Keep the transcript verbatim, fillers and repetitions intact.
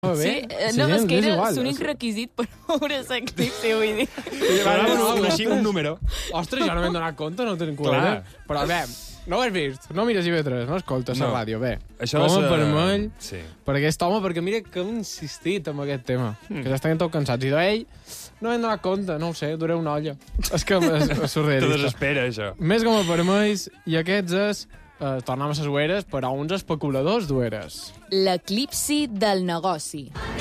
Oh, Sí, bé. eh, Sí, no, és ens que és era igual. l'únic requisit per veure l'eclipsi, vull dir. M'agrada un, un, així, un número. Ostres, jo no m'he donat compte, no tenim Clar. compte. Però bé, no ho has vist, no mires I V tres, no escoltes la No. ràdio, bé. Això Home és, eh, vermell sí. per aquest home, perquè mira que hem insistit en aquest tema, mm. que ja estan tots cansats. I d'ell no m'he donat compte, no ho sé, duré una olla. És que és, és Te surrealista. desespera, això. Més com a vermells, i aquests és... Eh, tornem a les ueres, però uns especuladors d'ueres. L'eclipsi del negoci.